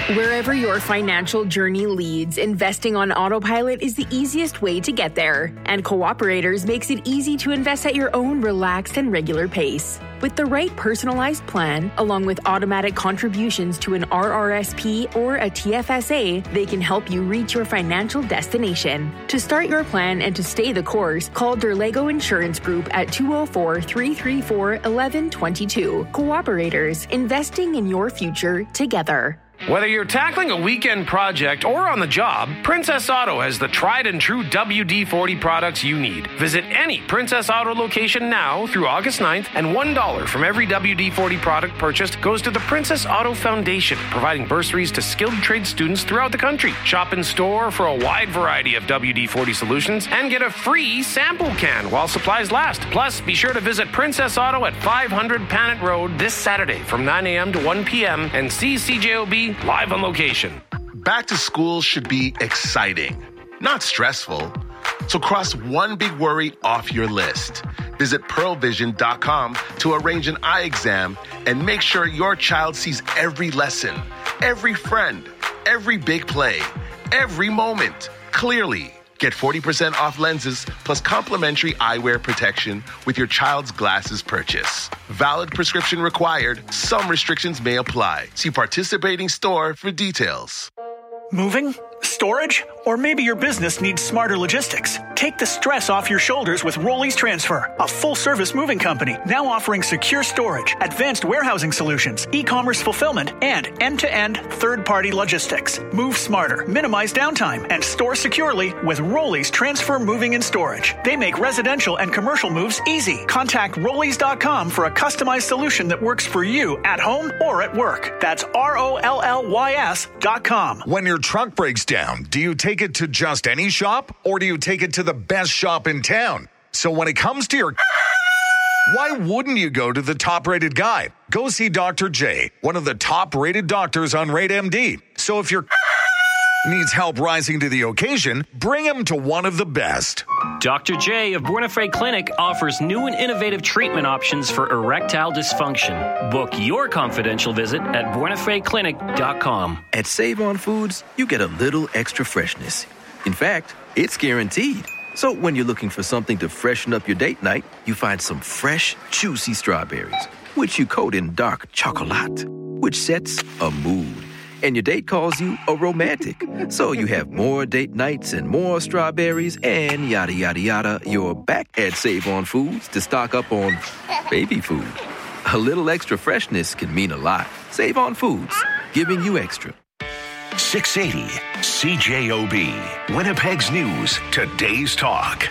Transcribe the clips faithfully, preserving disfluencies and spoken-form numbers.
Wherever your financial journey leads, investing on autopilot is the easiest way to get there. And Cooperators makes it easy to invest at your own relaxed and regular pace. With the right personalized plan, along with automatic contributions to an R R S P or a T F S A, they can help you reach your financial destination. To start your plan and to stay the course, call Derlego Insurance Group at two oh four, three three four, one one two two. Cooperators, investing in your future together. Whether you're tackling a weekend project or on the job, Princess Auto has the tried and true W D forty products you need. Visit any Princess Auto location now through August ninth, and one dollar from every W D forty product purchased goes to the Princess Auto Foundation, providing bursaries to skilled trade students throughout the country. Shop in store for a wide variety of W D forty solutions and get a free sample can while supplies last. Plus, be sure to visit Princess Auto at five hundred Panet Road this Saturday from nine a.m. to one p.m. and see C J O B live on location. Back to school should be exciting, not stressful. So cross one big worry off your list. Visit pearl vision dot com to arrange an eye exam and make sure your child sees every lesson, every friend, every big play, every moment clearly. Get forty percent off lenses plus complimentary eyewear protection with your child's glasses purchase. Valid prescription required. Some restrictions may apply. See participating store for details. Moving? Storage? Or maybe your business needs smarter logistics. Take the stress off your shoulders with Rollies Transfer, a full-service moving company now offering secure storage, advanced warehousing solutions, e-commerce fulfillment, and end-to-end third-party logistics. Move smarter, minimize downtime, and store securely with Rollies Transfer Moving and Storage. They make residential and commercial moves easy. Contact rollies dot com for a customized solution that works for you at home or at work. That's R O L L Y S dot com. When your truck breaks down, do you take it to just any shop, or do you take it to the best shop in town? So when it comes to your... why wouldn't you go to the top-rated guy? Go see Doctor J, one of the top-rated doctors on Rate M D. So if your needs help rising to the occasion, bring him to one of the best. Doctor J of Buenafre Clinic offers new and innovative treatment options for erectile dysfunction. Book your confidential visit at buenafre clinic dot com. At Save On Foods, you get a little extra freshness. In fact, it's guaranteed. So when you're looking for something to freshen up your date night, you find some fresh, juicy strawberries, which you coat in dark chocolate, which sets a mood. And your date calls you a romantic. So you have more date nights and more strawberries and yada, yada, yada. You're back at Save On Foods to stock up on baby food. A little extra freshness can mean a lot. Save On Foods, giving you extra. six eighty C J O B, Winnipeg's News, Today's Talk.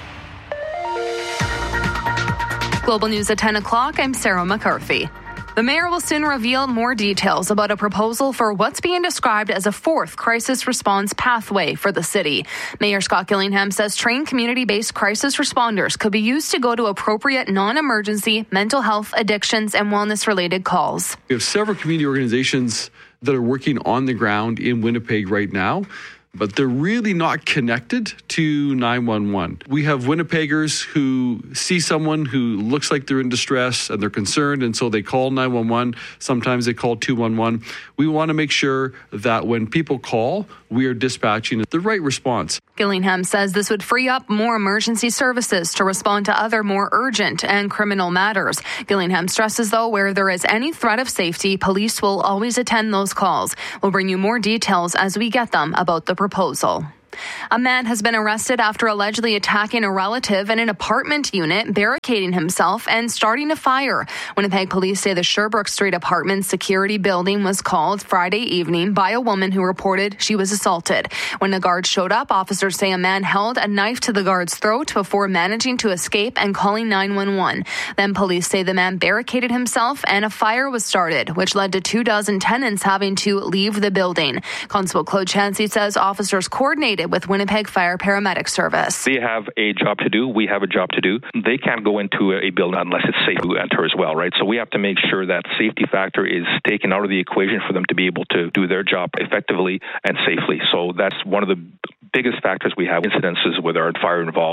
Global News at ten o'clock, I'm Sarah McCarthy. The mayor will soon reveal more details about a proposal for what's being described as a fourth crisis response pathway for the city. Mayor Scott Gillingham says trained community-based crisis responders could be used to go to appropriate non-emergency mental health, addictions, and wellness-related calls. We have several community organizations that are working on the ground in Winnipeg right now, but they're really not connected to nine one one. We have Winnipeggers who see someone who looks like they're in distress and they're concerned, and so they call nine one one. Sometimes they call two one one. We want to make sure that when people call, we are dispatching the right response. Gillingham says this would free up more emergency services to respond to other more urgent and criminal matters. Gillingham stresses, though, where there is any threat of safety, police will always attend those calls. We'll bring you more details as we get them about the proposal. A man has been arrested after allegedly attacking a relative in an apartment unit, barricading himself and starting a fire. Winnipeg police say the Sherbrooke Street apartment security building was called Friday evening by a woman who reported she was assaulted. When the guards showed up, officers say a man held a knife to the guard's throat before managing to escape and calling nine one one. Then police say the man barricaded himself and a fire was started, which led to two dozen tenants having to leave the building. Constable Claude Chansey says officers coordinated with Winnipeg Fire Paramedic Service. They have a job to do. We have a job to do. They can't go into a building unless it's safe to enter as well, right? So we have to make sure that safety factor is taken out of the equation for them to be able to do their job effectively and safely. So that's one of the biggest factors we have incidences with our fire involved.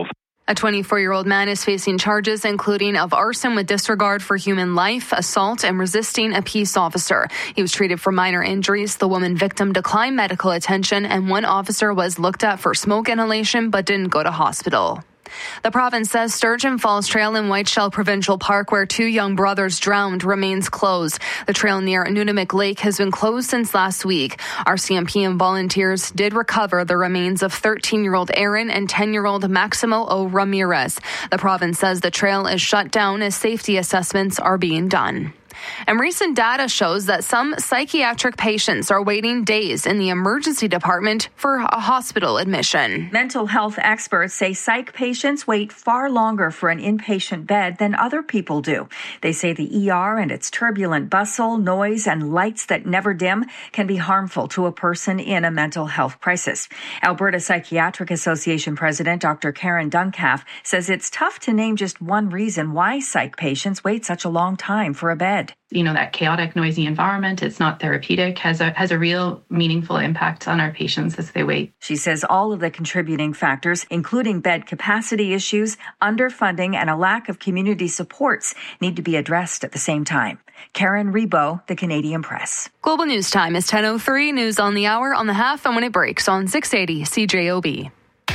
A twenty-four-year-old man is facing charges including of arson with disregard for human life, assault, and resisting a peace officer. He was treated for minor injuries. The woman victim declined medical attention, and one officer was looked at for smoke inhalation but didn't go to hospital. The province says Sturgeon Falls Trail in Whiteshell Provincial Park, where two young brothers drowned, remains closed. The trail near Nunavik Lake has been closed since last week. R C M P and volunteers did recover the remains of thirteen-year-old Aaron and ten-year-old Maximo O. Ramirez. The province says the trail is shut down as safety assessments are being done. And recent data shows that some psychiatric patients are waiting days in the emergency department for a hospital admission. Mental health experts say psych patients wait far longer for an inpatient bed than other people do. They say the E R and its turbulent bustle, noise, and lights that never dim can be harmful to a person in a mental health crisis. Alberta Psychiatric Association President Doctor Karen Duncalf says it's tough to name just one reason why psych patients wait such a long time for a bed. You know, that chaotic, noisy environment, it's not therapeutic, has a, has a real meaningful impact on our patients as they wait. She says all of the contributing factors, including bed capacity issues, underfunding, and a lack of community supports, need to be addressed at the same time. Karen Rebo, The Canadian Press. Global News Time is ten oh three. News on the hour, on the half, and when it breaks on six eighty C J O B.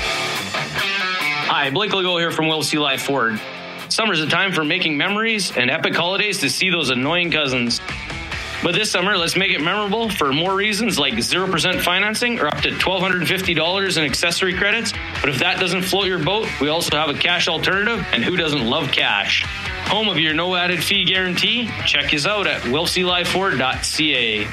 Hi, Blake Legault here from Will C. Life Ford. Summer's a time for making memories and epic holidays to see those annoying cousins. But this summer, let's make it memorable for more reasons like zero percent financing or up to one thousand two hundred fifty dollars in accessory credits. But if that doesn't float your boat, we also have a cash alternative, and who doesn't love cash? Home of your no added fee guarantee? Check us out at will c life ford dot c a.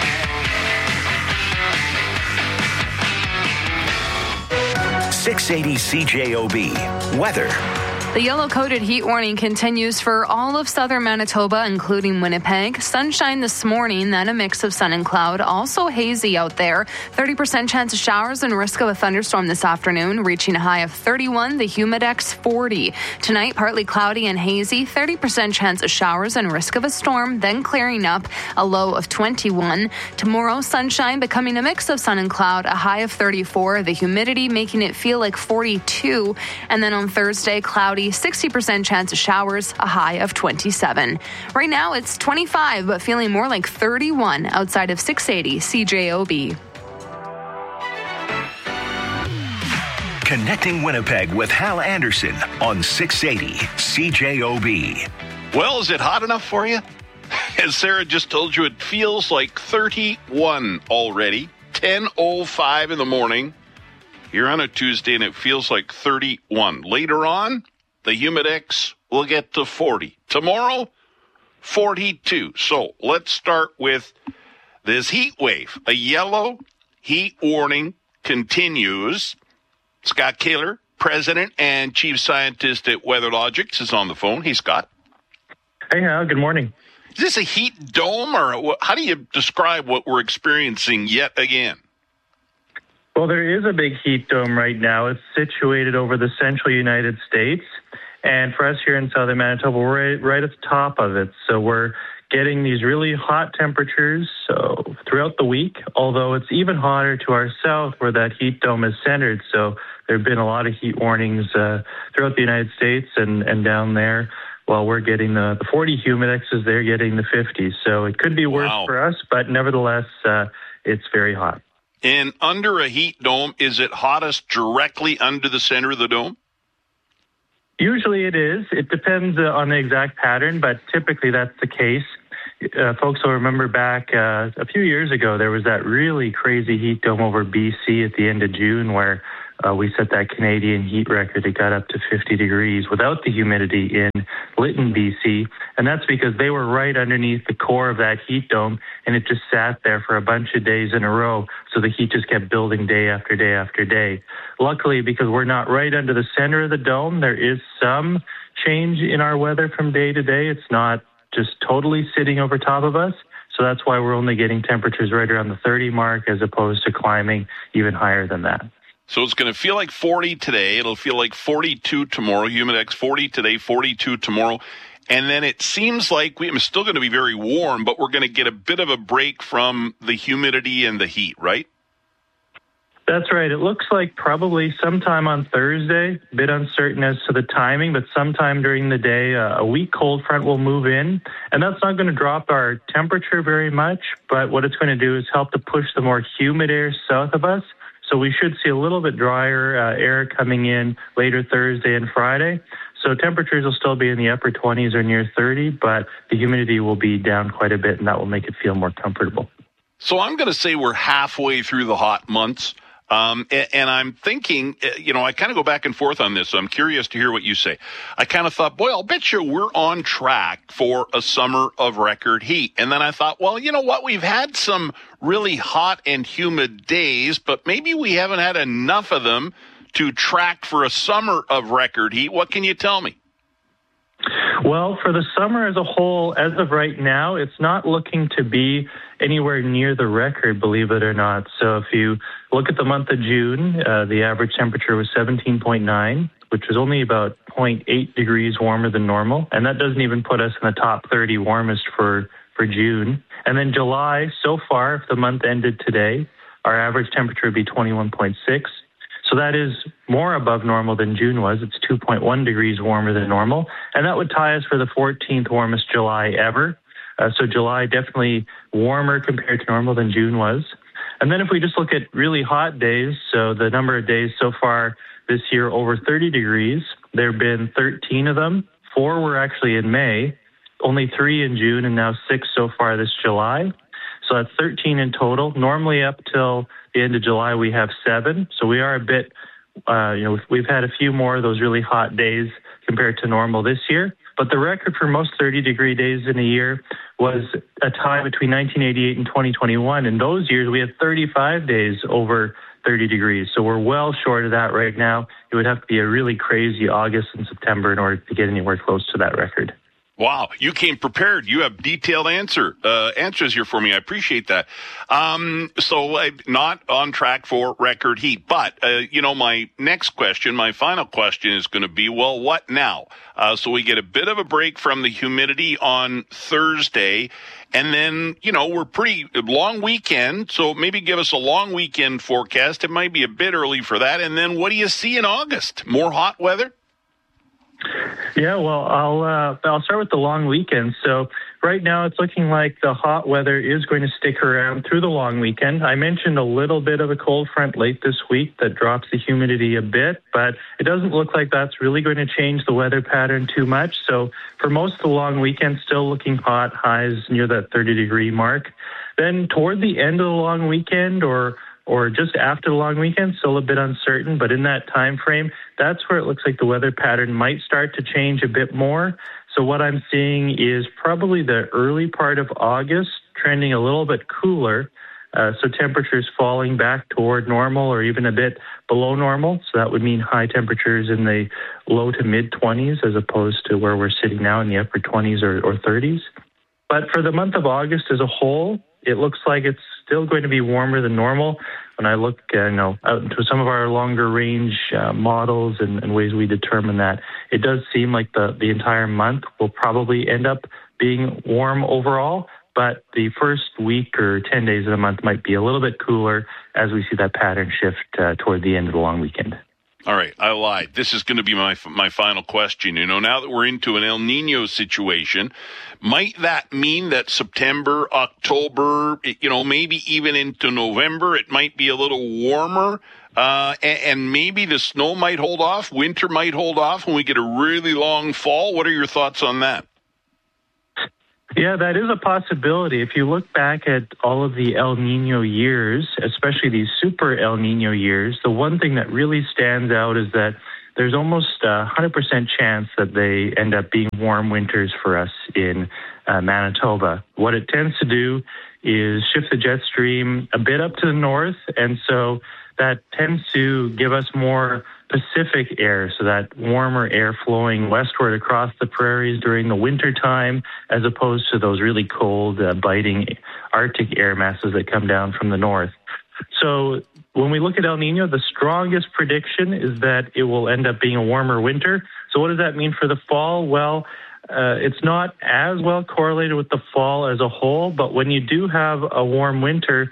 six eighty C J O B. Weather. The yellow-coated heat warning continues for all of southern Manitoba, including Winnipeg. Sunshine this morning, then a mix of sun and cloud. Also hazy out there. thirty percent chance of showers and risk of a thunderstorm this afternoon, reaching a high of thirty-one, the Humidex forty. Tonight, partly cloudy and hazy. thirty percent chance of showers and risk of a storm, then clearing up, a low of twenty-one. Tomorrow, sunshine becoming a mix of sun and cloud, a high of thirty-four. The humidity making it feel like forty-two. And then on Thursday, cloudy, sixty percent chance of showers, a high of twenty-seven. Right now it's twenty-five, but feeling more like thirty-one outside of six eighty C J O B. Connecting Winnipeg with Hal Anderson on six eighty C J O B. Well, is it hot enough for you? As Sarah just told you, it feels like thirty-one already. ten oh five in the morning. Here on a Tuesday, and it feels like thirty-one. Later on, the Humidex will get to forty. Tomorrow, forty-two. So let's start with this heat wave. A yellow heat warning continues. Scott Kaler, President and Chief Scientist at WeatherLogics, is on the phone. Hey, Scott. Hey, Hal. Good morning. Is this a heat dome, or how do you describe what we're experiencing yet again? Well, there is a big heat dome right now. It's situated over the central United States. And for us here in southern Manitoba, we're right, right at the top of it. So we're getting these really hot temperatures so throughout the week, although it's even hotter to our south where that heat dome is centered. So there have been a lot of heat warnings uh, throughout the United States and, and down there. While we're getting the, the forty humidexes, they're getting the fifty. So it could be worse wow. for us, but nevertheless, uh, it's very hot. And under a heat dome, is it hottest directly under the center of the dome? Usually it is. It depends uh, on the exact pattern, but typically that's the case. Uh, folks will remember back uh, a few years ago, there was that really crazy heat dome over B C at the end of June where uh, we set that Canadian heat record. It got up to fifty degrees without the humidity in Lytton, B C, and that's because they were right underneath the core of that heat dome, and it just sat there for a bunch of days in a row, so the heat just kept building day after day after day. Luckily, because we're not right under the center of the dome, there is some change in our weather from day to day. It's not just totally sitting over top of us, so that's why we're only getting temperatures right around the thirty mark as opposed to climbing even higher than that. So it's going to feel like forty today. It'll feel like forty-two tomorrow. Humidex forty today, forty-two tomorrow. And then it seems like we, it's still going to be very warm, but we're going to get a bit of a break from the humidity and the heat, right? That's right. It looks like probably sometime on Thursday, a bit uncertain as to the timing, but sometime during the day, uh, a weak cold front will move in. And that's not going to drop our temperature very much, but what it's going to do is help to push the more humid air south of us. So we should see a little bit drier uh, air coming in later Thursday and Friday. So temperatures will still be in the upper twenties or near thirty, but the humidity will be down quite a bit, and that will make it feel more comfortable. So I'm going to say we're halfway through the hot months. Um, and, and I'm thinking, you know, I kind of go back and forth on this, so I'm curious to hear what you say. I kind of thought, boy, I'll bet you we're on track for a summer of record heat. And then I thought, well, you know what? We've had some really hot and humid days, but maybe we haven't had enough of them to track for a summer of record heat. What can you tell me? Well, for the summer as a whole, as of right now, it's not looking to be anywhere near the record, believe it or not. So if you look at the month of June, uh, the average temperature was seventeen point nine, which was only about zero point eight degrees warmer than normal. And that doesn't even put us in the top thirty warmest for, for June. And then July, so far, if the month ended today, our average temperature would be twenty-one point six. So that is more above normal than June was. It's two point one degrees warmer than normal. And that would tie us for the fourteenth warmest July ever. Uh, so July definitely warmer compared to normal than June was. And then if we just look at really hot days, so the number of days so far this year over thirty degrees, there have been thirteen of them. Four were actually in May, only three in June, and now six so far this July. So that's thirteen in total. Normally up till the end of July, we have seven. So we are a bit, uh, you know, we've had a few more of those really hot days compared to normal this year. But the record for most thirty-degree days in a year was a tie between nineteen eighty-eight and twenty twenty-one. In those years, we had thirty-five days over thirty degrees. So we're well short of that right now. It would have to be a really crazy August and September in order to get anywhere close to that record. Wow, you came prepared. You have detailed answer uh, answers here for me. I appreciate that. Um, so uh, not on track for record heat. But, uh, you know, my next question, my final question is going to be, well, what now? Uh, so we get a bit of a break from the humidity on Thursday. And then, you know, we're pretty long weekend. So maybe give us a long weekend forecast. It might be a bit early for that. And then what do you see in August? More hot weather? Yeah, well, I'll uh, I'll start with the long weekend. So right now it's looking like the hot weather is going to stick around through the long weekend. I mentioned a little bit of a cold front late this week that drops the humidity a bit, but it doesn't look like that's really going to change the weather pattern too much. So for most of the long weekend, still looking hot, highs near that thirty degree mark. Then toward the end of the long weekend or or just after the long weekend, still a bit uncertain, but in that time frame, that's where it looks like the weather pattern might start to change a bit more. So what I'm seeing is probably the early part of August, trending a little bit cooler. Uh, so temperatures falling back toward normal or even a bit below normal. So that would mean high temperatures in the low to mid twenties as opposed to where we're sitting now in the upper twenties or, or thirties. But for the month of August as a whole, it looks like it's still going to be warmer than normal. When I look, uh, you know, out into some of our longer range uh, models and, and ways we determine that, it does seem like the, the entire month will probably end up being warm overall. But the first week or ten days of the month might be a little bit cooler as we see that pattern shift uh, toward the end of the long weekend. All right, I lied. This is going to be my my final question. You know, now that we're into an El Nino situation, might that mean that September, October, you know, maybe even into November, it might be a little warmer, uh, and, and maybe the snow might hold off, winter might hold off, and we get a really long fall? What are your thoughts on that? Yeah, that is a possibility. If you look back at all of the El Nino years, especially these super El Nino years, the one thing that really stands out is that there's almost a one hundred percent chance that they end up being warm winters for us in uh, Manitoba. What it tends to do is shift the jet stream a bit up to the north, and so that tends to give us more Pacific air, so that warmer air flowing westward across the prairies during the winter time, as opposed to those really cold, uh, biting Arctic air masses that come down from the north. So when we look at El Nino, the strongest prediction is that it will end up being a warmer winter. So what does that mean for the fall? Well, uh, it's not as well correlated with the fall as a whole, but when you do have a warm winter,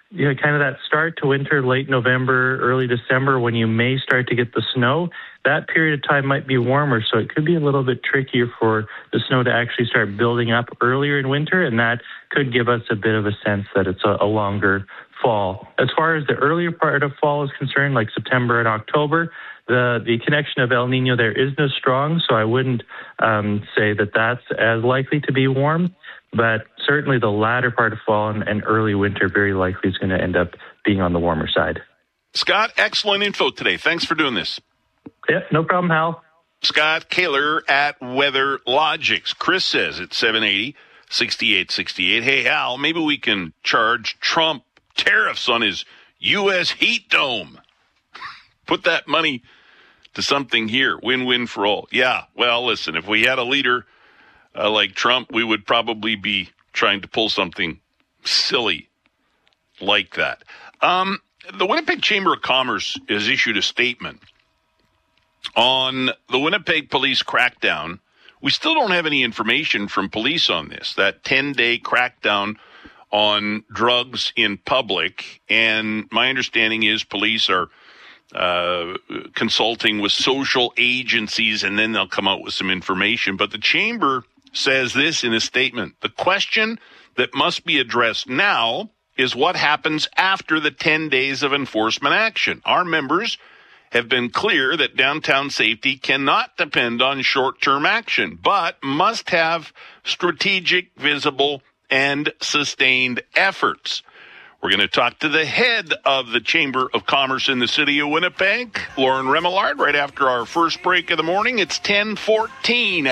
you know, kind of that start to winter, late November, early December, when you may start to get the snow, that period of time might be warmer. So it could be a little bit trickier for the snow to actually start building up earlier in winter. And that could give us a bit of a sense that it's a, a longer fall. As far as the earlier part of fall is concerned, like September and October, the, the connection of El Nino there isn't as strong. So I wouldn't um, say that that's as likely to be warm. But certainly the latter part of fall and, and early winter very likely is going to end up being on the warmer side. Scott, excellent info today. Thanks for doing this. Yeah, no problem, Hal. Scott Kaler at Weather Logics. Chris says it's seven eighty, sixty-eight sixty-eight. Hey, Hal, maybe we can charge Trump tariffs on his U S heat dome. Put that money to something here. Win-win for all. Yeah, well, listen, if we had a leader uh, like Trump, we would probably be trying to pull something silly like that. Um, the Winnipeg Chamber of Commerce has issued a statement on the Winnipeg police crackdown. We still don't have any information from police on this, that ten-day crackdown on drugs in public. And my understanding is police are uh, consulting with social agencies, and then they'll come out with some information. But the Chamber says this in a statement: the question that must be addressed now is what happens after the ten days of enforcement action. Our members have been clear that downtown safety cannot depend on short-term action, but must have strategic, visible, and sustained efforts. We're going to talk to the head of the Chamber of Commerce in the city of Winnipeg, Lauren Remillard, right after our first break of the morning. It's ten fourteen.